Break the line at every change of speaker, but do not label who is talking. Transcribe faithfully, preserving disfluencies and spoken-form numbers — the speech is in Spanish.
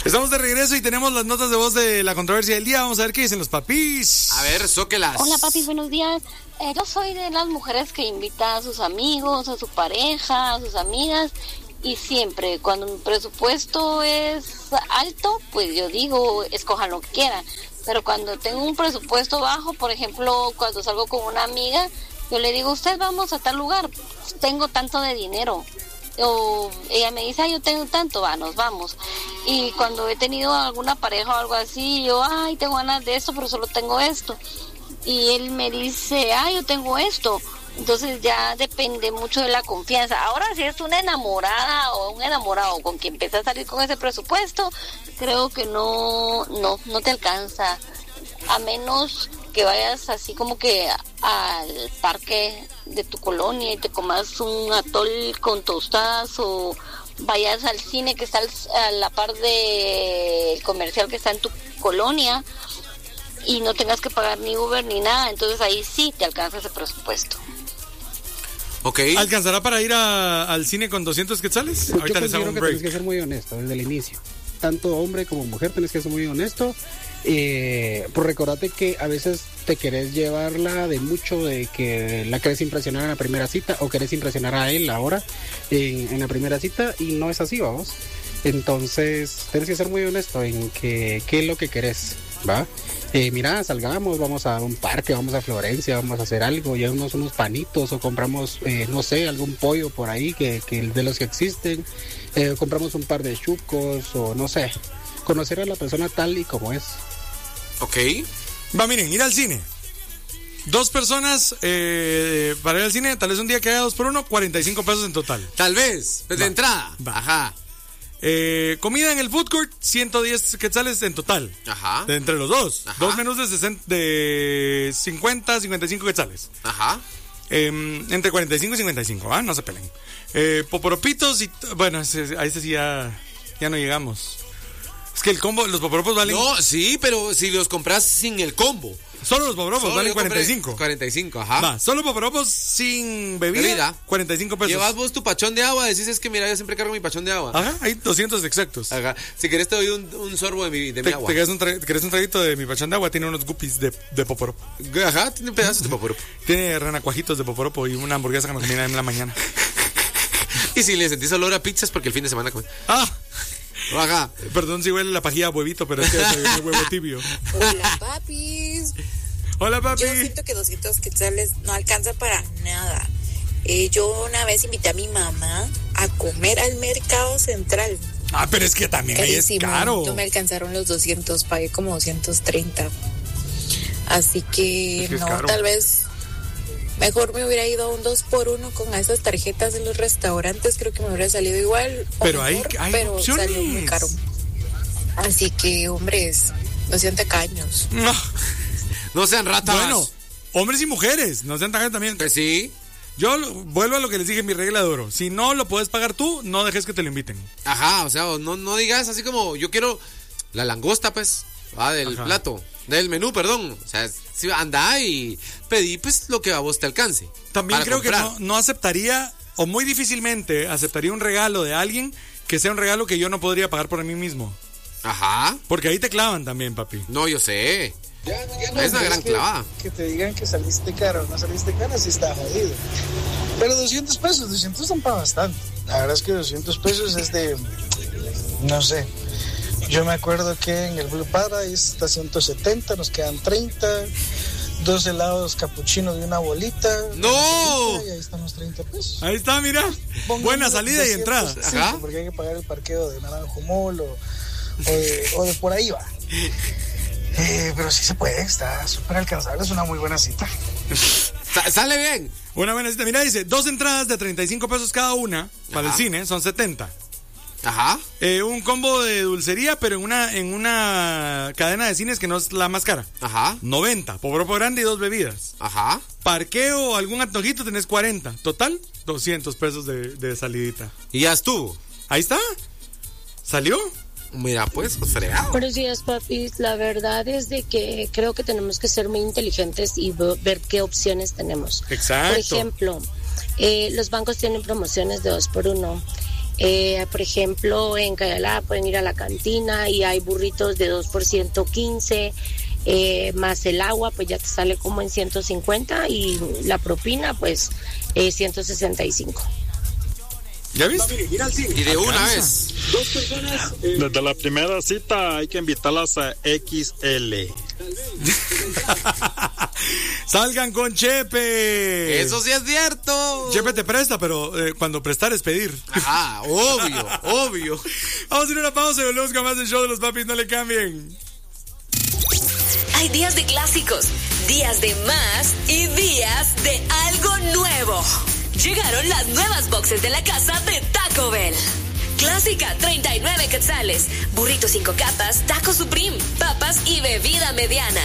Estamos de regreso y tenemos las notas de voz de la controversia del día. Vamos a ver qué dicen los papis.
A ver, zóquelas.
Hola, papis, buenos días. Eh, yo soy de las mujeres que invita a sus amigos, a su pareja, a sus amigas. Y siempre, cuando mi presupuesto es alto, pues yo digo, escojan lo que quieran. Pero cuando tengo un presupuesto bajo, por ejemplo, cuando salgo con una amiga, yo le digo, usted vamos a tal lugar, tengo tanto de dinero. O ella me dice, ay, yo tengo tanto, va, nos vamos. Y cuando he tenido alguna pareja o algo así, yo, ay, tengo ganas de esto, pero solo tengo esto. Y él me dice, ay, yo tengo esto. Entonces ya depende mucho de la confianza. Ahora, si es una enamorada o un enamorado con quien empieza a salir con ese presupuesto, creo que no, no, no te alcanza. A menos que vayas así como que al parque de tu colonia y te comas un atol con tostadas, o vayas al cine que está a la par del comercial que está en tu colonia y no tengas que pagar ni Uber ni nada. Entonces ahí sí te alcanza ese presupuesto.
Okay. ¿Alcanzará para ir a, al cine con doscientos quetzales?
Yo Ahorita les hago un break. Tienes que ser muy honesto desde el inicio. Tanto hombre como mujer tienes que ser muy honesto. Eh, pues recordate que a veces te querés llevarla de mucho, de que la querés impresionar en la primera cita o querés impresionar a él ahora en, en la primera cita, y no es así, vamos. Entonces tienes que ser muy honesto en que qué es lo que querés, ¿va? Eh, mira, salgamos, vamos a un parque, vamos a Florencia, vamos a hacer algo, llevamos unos panitos o compramos, eh, no sé, algún pollo por ahí que, que de los que existen, eh, compramos un par de chucos o no sé, conocer a la persona tal y como es.
Ok. Va, miren, ir al cine. Dos personas eh, para ir al cine, tal vez un día que haya dos por uno, cuarenta y cinco pesos en total.
Tal vez, pues de entrada.
Va.
Ajá.
Eh, comida en el food court, ciento diez quetzales en total.
Ajá.
De entre los dos.
Ajá.
Dos menús de, sesenta, de cincuenta, cincuenta y cinco quetzales.
Ajá.
Eh, entre cuarenta y cinco y cincuenta y cinco, ¿ah? No se peleen. Eh, poporopitos y... Bueno, ese, a ese sí ya, ya no llegamos. Es que el combo, los poporopos valen...
No, sí, pero si los compras sin el combo.
Solo los poporopos valen cuarenta y cinco.
cuarenta y cinco, ajá.
Va, solo poporopos sin bebida, bebida, cuarenta y cinco pesos.
Llevas vos tu pachón de agua, decís, es que mira, yo siempre cargo mi pachón de agua.
Ajá, hay doscientos exactos.
Ajá, si querés te doy un, un sorbo de mi, de
te,
mi agua.
¿Te querés un, tra- ¿Querés un traguito de mi pachón de agua? Tiene unos guppies de, de poporopo.
Ajá, tiene pedazos de poporopo.
Tiene renacuajitos de poporopo y una hamburguesa que nos comida en la mañana.
Y si le sentís olor a pizzas porque el fin de semana comí.
Ah,
ajá.
Perdón si huele la pajilla a huevito, pero es que es un huevo tibio.
Hola, papis.
Hola, papi.
Yo siento que doscientos quetzales no alcanza para nada. Eh, yo una vez invité a mi mamá a comer al mercado central.
Ah, pero es que también ahí es caro.
No me alcanzaron los doscientos, pagué como doscientos treinta. Así que,
es que
no, tal vez mejor me hubiera ido a un dos por uno con esas tarjetas de los restaurantes. Creo que me hubiera salido igual.
Pero
mejor,
hay, hay
pero
opciones.
Salió muy caro. Así que, hombres, no sean tacaños.
No.
No sean ratas.
Bueno, hombres y mujeres, no sean tacaños también.
Pues sí.
Yo vuelvo a lo que les dije en mi regla de oro. Si no lo puedes pagar tú, no dejes que te lo inviten.
Ajá, o sea, no, no digas así como, yo quiero la langosta, pues, ah, del Ajá. plato, del menú, perdón. O sea, si anda y pedí, pues, lo que a vos te alcance.
También creo comprar. que no, no aceptaría, o muy difícilmente aceptaría un regalo de alguien que sea un regalo que yo no podría pagar por mí mismo.
Ajá.
Porque ahí te clavan también, papi.
No, yo sé.
Ya, ya no,
es una gran
que,
clavada.
Que te digan que saliste caro o no saliste caro, sí está jodido. Pero doscientos pesos, doscientos son para bastante. La verdad es que doscientos pesos es de, no sé. Yo me acuerdo que en el Blue Paradise está ciento setenta, nos quedan treinta. Dos helados capuchinos de una bolita.
¡No!
Y ahí están los treinta pesos.
Ahí está, mira. Pongan buena salida doscientos, y entrada.
Sí, Ajá. Porque hay que pagar el parqueo de Naranjo Mall o, o, de, o de por ahí va. Eh, pero sí se puede, está súper alcanzable, es una muy buena cita.
Sale bien.
Una buena cita. Mira, dice, dos entradas de treinta y cinco pesos cada una para Ajá. el cine, son setenta.
Ajá.
Eh, un combo de dulcería, pero en una en una cadena de cines que no es la más cara.
Ajá.
noventa, popropo grande y dos bebidas.
Ajá.
Parqueo, algún antojito, tenés cuarenta. Total, doscientos pesos de, de salidita.
Y ya estuvo.
Ahí está. ¿Salió?
Mira, pues, fregado.
Buenos días, papis. La verdad es de que creo que tenemos que ser muy inteligentes y ver qué opciones tenemos.
Exacto.
Por ejemplo, eh, los bancos tienen promociones de dos por uno. Eh, por ejemplo, en Cayalá pueden ir a la cantina y hay burritos de dos por ciento quince, eh, más el agua, pues ya te sale como en ciento cincuenta y la propina, pues eh, ciento sesenta y cinco.
¿Ya viste?
Y de una vez.
Desde la primera cita hay que invitarlas a X L.
Salgan con Chepe.
Eso sí es cierto.
Chepe te presta, pero eh, cuando prestar es pedir.
Ajá, obvio, obvio.
Vamos a ir a una pausa y volvemos con más del show de los papis. No le cambien.
Hay días de clásicos, días de más y días de algo nuevo. Llegaron las nuevas boxes de la casa de Taco Bell. Clásica, treinta y nueve quetzales. Burrito cinco capas, taco Supreme, papas y bebida mediana,